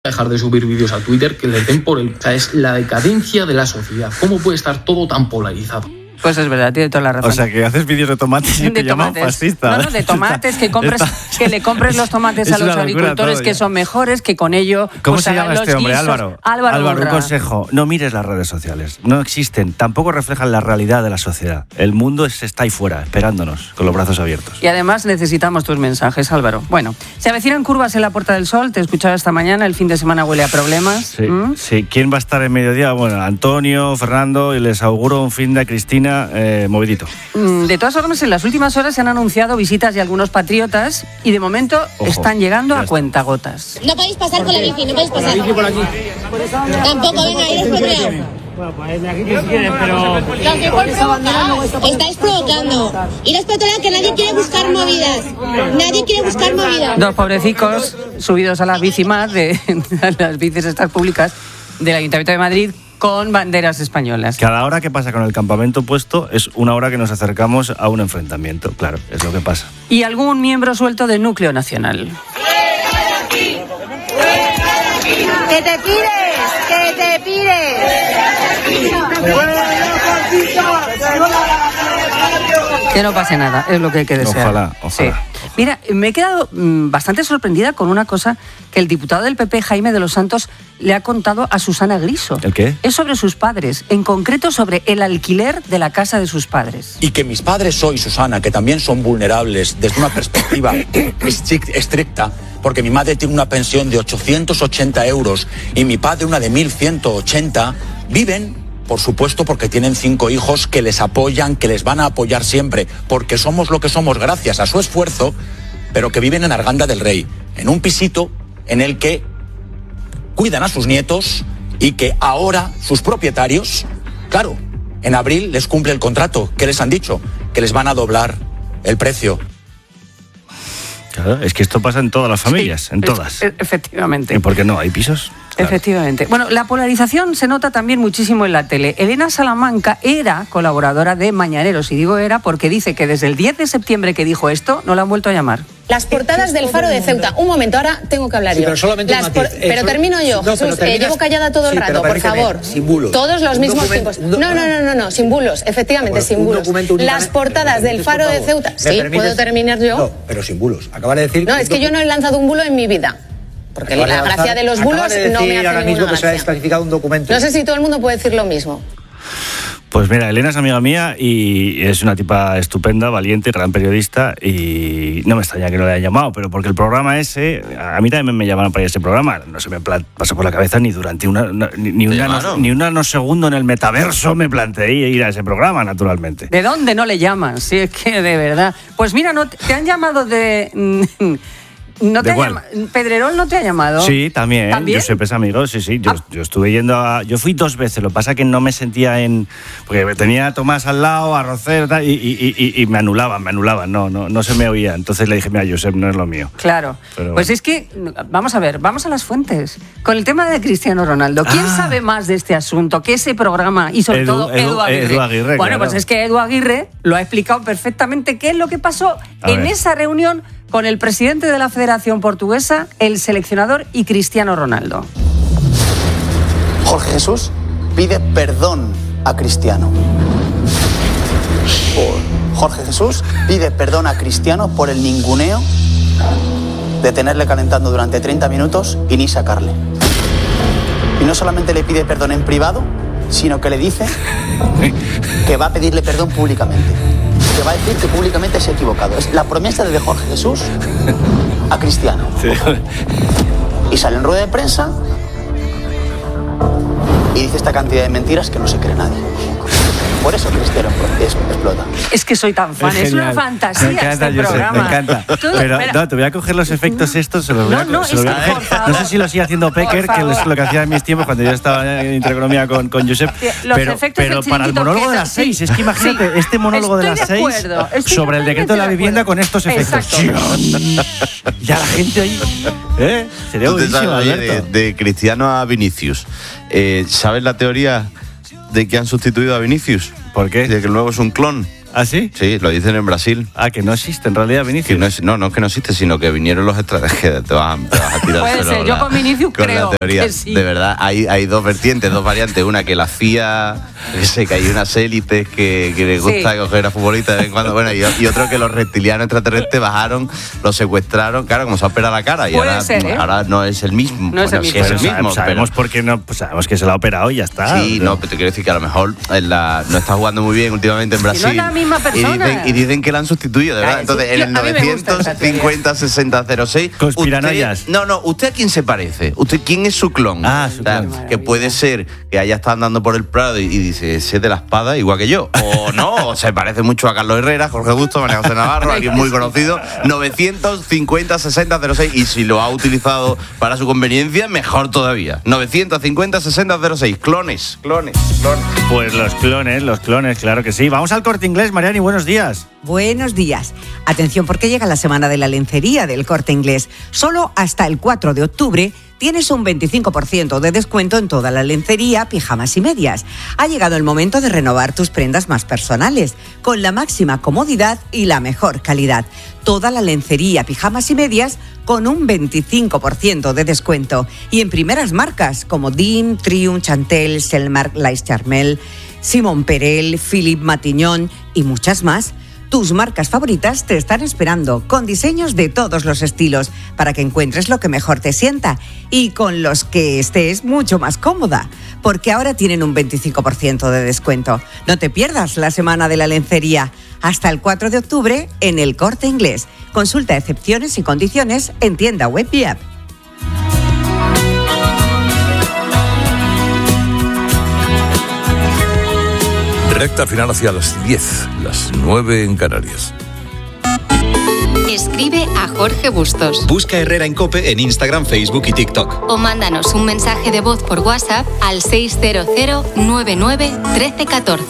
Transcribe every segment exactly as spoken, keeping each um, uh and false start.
dejar de subir vídeos a Twitter que les den por el... O sea, es la decadencia de la sociedad. ¿Cómo puede estar todo tan polarizado? Pues es verdad, tiene toda la razón. O sea, que haces vídeos de tomates y de te llaman tomates. fascista. No, no, de tomates, que compres, que le compres los tomates a los agricultores todo, que son mejores, que con ello... ¿Cómo pues, se llama este hombre, guisos. Álvaro? Álvaro, Álvaro, un consejo. No mires las redes sociales. No existen. Tampoco reflejan la realidad de la sociedad. El mundo es, está ahí fuera, esperándonos, con los brazos abiertos. Y además necesitamos tus mensajes, Álvaro. Bueno, se avecinan curvas en la Puerta del Sol. Te he escuchado esta mañana. El fin de semana huele a problemas. Sí, ¿Mm? sí. ¿Quién va a estar en mediodía? Bueno, Antonio, Fernando, y les auguro un fin de Cristina eh, movidito. De todas formas, en las últimas horas se han anunciado visitas de algunos patriotas y de momento Ojo, están llegando a cuentagotas. No podéis pasar con la bici, no podéis pasar. Por aquí. Tampoco, venga, iros por allá. Bueno, pues aquí si quieren, pero... Estáis provocando. Iros por otro lado, que nadie quiere buscar movidas. Nadie quiere buscar movidas. Dos pobrecicos subidos a las bici más, de a las bicis estas públicas del Ayuntamiento de Madrid, con banderas españolas. Cada hora que pasa con el campamento puesto es una hora que nos acercamos a un enfrentamiento. Claro, es lo que pasa. Y algún miembro suelto del núcleo nacional. ¡Que te pires! ¡Que te pires! Que no pase nada, es lo que hay que desear. Ojalá, ojalá. Sí. ojalá. Mira, me he quedado mmm, bastante sorprendida con una cosa que el diputado del P P, Jaime de los Santos, le ha contado a Susana Griso. ¿El qué? Es sobre sus padres, en concreto sobre el alquiler de la casa de sus padres. Y que mis padres hoy, Susana, que también son vulnerables desde una perspectiva estricta, porque mi madre tiene una pensión de ochocientos ochenta euros y mi padre una de mil ciento ochenta, viven... Por supuesto, porque tienen cinco hijos que les apoyan, que les van a apoyar siempre, porque somos lo que somos gracias a su esfuerzo, pero que viven en Arganda del Rey, en un pisito en el que cuidan a sus nietos y que ahora sus propietarios, claro, en abril les cumple el contrato. ¿Qué les han dicho? Que les van a doblar el precio. Claro, es que esto pasa en todas las familias, Sí, en todas. Es, efectivamente. ¿Y por qué no? ¿Hay pisos? Claro. Efectivamente. Bueno, la polarización se nota también muchísimo en la tele. Elena Salamanca era colaboradora de Mañaneros, y digo era porque dice que desde el diez de septiembre que dijo esto, no la han vuelto a llamar. Las portadas del Faro de Ceuta. Un momento, ahora tengo que hablar sí, yo. Pero solamente Las un matiz. por... Pero termino yo, no, Jesús. terminas... eh, llevo callada todo el sí, rato, por favor. Sin bulos. Todos los un mismos documento, tiempos. No, no, no, no, no, sin bulos. Efectivamente, bueno, sin bulos. Las portadas del Faro de Ceuta. Sí, ¿puedo terminar yo? No, pero sin bulos. Acaba de decir... No, es que yo no he lanzado un bulo en mi vida. Porque la gracia lanzar, de los bulos de no me hace ahora mismo gracia. Que se ha desclasificado un documento. No sé si todo el mundo puede decir lo mismo. Pues mira, Elena es amiga mía y es una tipa estupenda, valiente, gran periodista, y no me extraña que no le hayan llamado, pero porque el programa ese, a mí también me llamaron para ir a ese programa, no se me pasó por la cabeza ni durante una, una ni, ni, una no, ni un nanosegundo en el metaverso me planteé ir a ese programa, naturalmente. ¿De dónde no le llaman? Si es que de verdad. Pues mira, no, te han llamado de... ¿No te ha llamado? ¿Pedrerol no te ha llamado? Sí, también. ¿También? Josep es amigo, sí, sí. Yo, ah. yo estuve yendo a... Yo fui dos veces, lo que pasa es que no me sentía en... Porque tenía a Tomás al lado, a Rocer, y, y, y, y me anulaban, me anulaban, no, no, no se me oía. Entonces le dije, mira, Josep, no es lo mío. Claro. Pero, pues bueno. es que, vamos a ver, vamos a las fuentes. Con el tema de Cristiano Ronaldo, ¿quién ah. sabe más de este asunto que ese programa? Y sobre Edu, todo Edu, Edu Aguirre. Edu Aguirre bueno, claro. pues es que Edu Aguirre lo ha explicado perfectamente qué es lo que pasó a en ver. esa reunión con el presidente de la Federación Portuguesa, el seleccionador y Cristiano Ronaldo. Jorge Jesús pide perdón a Cristiano. Jorge Jesús pide perdón a Cristiano por el ninguneo de tenerle calentando durante treinta minutos y ni sacarle. Y no solamente le pide perdón en privado, sino que le dice que va a pedirle perdón públicamente. Que va a decir que públicamente se ha equivocado. Es la promesa de Jorge Jesús a Cristiano. Sí. Y sale en rueda de prensa y dice esta cantidad de mentiras que no se cree nadie. Por eso Cristiano explota. Es que soy tan fan, es, es una fantasía me encanta, este Josep, programa. Me encanta. Todo, pero no, te voy a coger los efectos estos, se los voy no, a, no, se los voy a que, coger. No sé si lo sigue haciendo Pecker, que es lo que hacía en mis tiempos cuando yo estaba en Intereconomía con, con Josep. Los pero pero para el monólogo de las seis, sí. Es que imagínate, sí. este monólogo Estoy de las de seis acuerdo, sobre el decreto de la vivienda con estos efectos. Ya la gente ahí. ¿Eh? Sería buenísimo, de, de Cristiano a Vinicius. Eh, ¿Sabes la teoría de que han sustituido a Vinicius? ¿Por qué? De que el nuevo es un clon. ¿Ah, sí? Sí, lo dicen en Brasil. Ah, que no existe en realidad Vinicius. Que no, es, no, no es que no existe, sino que vinieron los extranjeros. Te vas, te vas a tirar Puede ser, yo con Vinicius con creo la teoría. que sí. De verdad, hay, hay dos vertientes, dos variantes. Una que la C I A, sé que hay unas élites que, que les gusta Sí. coger a futbolistas de vez en cuando. Bueno, y, y otro que los reptilianos extraterrestres bajaron, los secuestraron, claro, como se ha operado la cara. Y Puede ahora, ser, ¿eh? ahora no es el mismo. No es el Bueno, sí mismo. es el Pero mismo. sabemos pero- por qué no, pues sabemos que se la ha operado y ya está. Sí, no, pero te quiero decir que a lo mejor en la, no está jugando muy bien últimamente en no Brasil. es la misma y, persona. dicen, y dicen que la han sustituido, de verdad. Ay, Entonces, sí, en yo- el a mí me gusta esa novecientos cincuenta sesenta cero seis. Conspiranoias. usted- No, no, ¿usted a quién se parece? ¿Usted quién es su clon? Ah, su O sea, clon. que puede ser que haya estado andando por el Prado y, y dice, ese es de la espada igual que yo. O no, o se parece mucho a Carlos Herrera, Jorge Busto, María José Navarro, alguien muy conocido. novecientos cincuenta sesenta cero seis. Y si lo ha utilizado para su conveniencia, mejor todavía. novecientos cincuenta sesenta cero seis. Clones, clones, clones. Pues los clones, los clones, claro que sí. Vamos al Corte Inglés, Mariani, buenos días. Buenos días. Atención porque llega la semana de la lencería del Corte Inglés. Solo hasta el cuatro de octubre tienes un veinticinco por ciento de descuento en toda la lencería, pijamas y medias. Ha llegado el momento de renovar tus prendas más personales, con la máxima comodidad y la mejor calidad. Toda la lencería, pijamas y medias con un veinticinco por ciento de descuento. Y en primeras marcas como Dim, Triumph, Chantel, Selmark, Lais Charmel, Simon Perel, Philippe Matignon y muchas más. Tus marcas favoritas te están esperando, con diseños de todos los estilos, para que encuentres lo que mejor te sienta y con los que estés mucho más cómoda, porque ahora tienen un veinticinco por ciento de descuento. No te pierdas la semana de la lencería, hasta el cuatro de octubre en el Corte Inglés. Consulta excepciones y condiciones en tienda web y app. Recta final hacia las diez, las nueve en Canarias. Escribe a Jorge Bustos Busca Herrera en COPE en Instagram, Facebook y TikTok. o mándanos un mensaje de voz por WhatsApp al seis cero cero nueve nueve uno tres uno cuatro.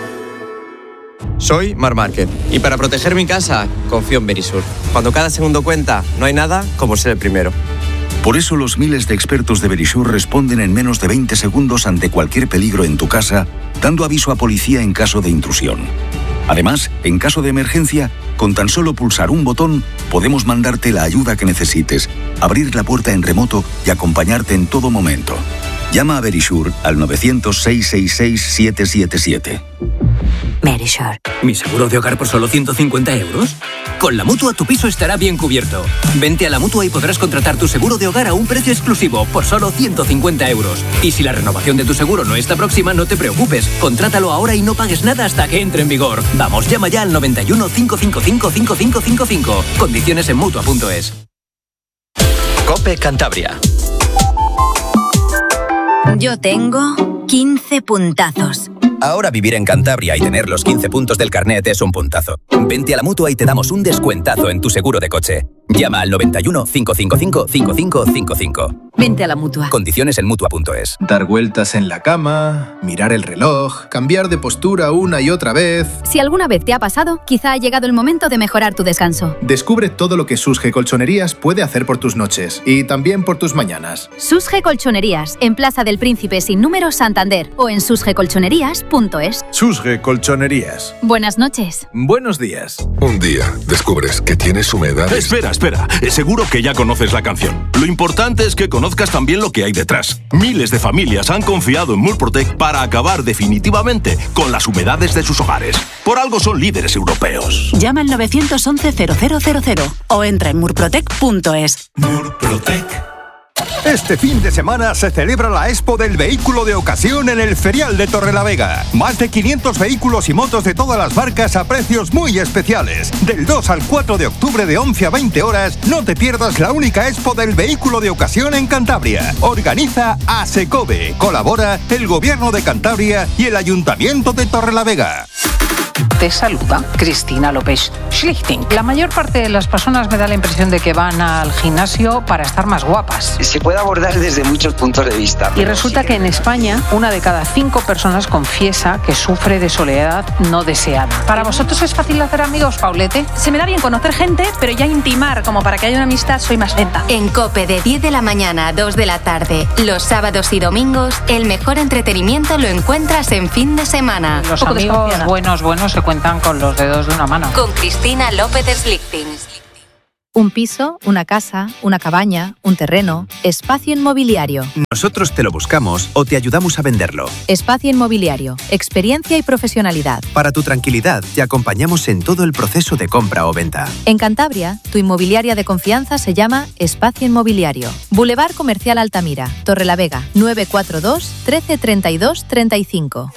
Soy Mar Márquez y para proteger mi casa confío en Verisur. Cuando cada segundo cuenta, no hay nada como ser el primero. Por eso los miles de expertos de Verisur responden en menos de veinte segundos ante cualquier peligro en tu casa, dando aviso a policía en caso de intrusión. Además, en caso de emergencia, con tan solo pulsar un botón, podemos mandarte la ayuda que necesites, abrir la puerta en remoto y acompañarte en todo momento. Llama a Verisur al nueve cero cero, seis seis seis, siete siete siete. Verisur. ¿Mi seguro de hogar por solo ciento cincuenta euros? Con la Mutua tu piso estará bien cubierto. Vente a la Mutua y podrás contratar tu seguro de hogar a un precio exclusivo por solo ciento cincuenta euros. Y si la renovación de tu seguro no está próxima, no te preocupes. Contrátalo ahora y no pagues nada hasta que entre en vigor. Vamos, llama ya al noventa y uno, cinco cinco cinco, cinco cinco cinco cinco. Condiciones en Mutua punto es. COPE Cantabria. Yo tengo quince puntazos. Ahora vivir en Cantabria y tener los quince puntos del carnet es un puntazo. Vente a la Mutua y te damos un descuentazo en tu seguro de coche. Llama al noventa y uno, cinco cinco cinco, cinco cinco cinco cinco. Vente a la Mutua. Condiciones en Mutua punto es. Dar vueltas en la cama, mirar el reloj, cambiar de postura una y otra vez. Si alguna vez te ha pasado, quizá ha llegado el momento de mejorar tu descanso. Descubre todo lo que Susge Colchonerías puede hacer por tus noches y también por tus mañanas. Susge Colchonerías, en Plaza del Príncipe sin número, Santander, o en susge colchonerías punto es. Susge Colchonerías. Buenas noches. Buenos días. Un día descubres que tienes humedad. Espera, espera. Seguro que ya conoces la canción. Lo importante es que conozcas también lo que hay detrás. Miles de familias han confiado en Murprotec para acabar definitivamente con las humedades de sus hogares. Por algo son líderes europeos. Llama al nueve once, cero cero cero cero o entra en murprotec punto es. Murprotec. Este fin de semana se celebra la Expo del Vehículo de Ocasión en el Ferial de Torrelavega. Más de quinientos vehículos y motos de todas las marcas a precios muy especiales. Del dos al cuatro de octubre de once a veinte horas, no te pierdas la única Expo del Vehículo de Ocasión en Cantabria. Organiza ASECOVE. Colabora el Gobierno de Cantabria y el Ayuntamiento de Torrelavega. Te saluda Cristina López Schlichting. La mayor parte de las personas me da la impresión de que van al gimnasio para estar más guapas. Se puede abordar desde muchos puntos de vista. Y resulta que en España una de cada cinco personas confiesa que sufre de soledad no deseada. ¿Para vosotros es fácil hacer amigos, Paulete? Se me da bien conocer gente, pero ya intimar como para que haya una amistad soy más lenta. En COPE de diez de la mañana a dos de la tarde, los sábados y domingos, el mejor entretenimiento lo encuentras en fin de semana. Los amigos buenos, buenos se cuentan con los dedos de una mano. Con Cristina López Slichting. Un piso, una casa, una cabaña, un terreno, espacio inmobiliario. Nosotros te lo buscamos o te ayudamos a venderlo. Espacio inmobiliario, experiencia y profesionalidad. Para tu tranquilidad, te acompañamos en todo el proceso de compra o venta. En Cantabria, tu inmobiliaria de confianza se llama Espacio Inmobiliario. Boulevard Comercial Altamira, Torrelavega, nueve cuatro dos, trece treinta y dos treinta y cinco.